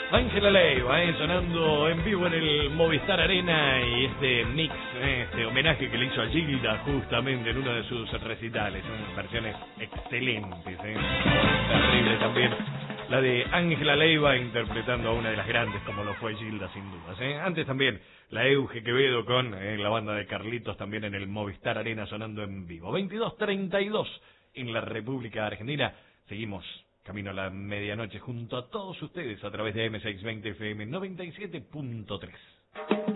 Ángela Leiva, sonando en vivo en el Movistar Arena y este mix, este homenaje que le hizo a Gilda justamente en uno de sus recitales, son versiones excelentes, terrible también la de Ángela Leiva interpretando a una de las grandes como lo fue Gilda sin dudas. Antes también la Euge Quevedo con la banda de Carlitos también en el Movistar Arena sonando en vivo. 22:32 en la República Argentina. Seguimos camino a la medianoche junto a todos ustedes a través de M620 FM 97.3.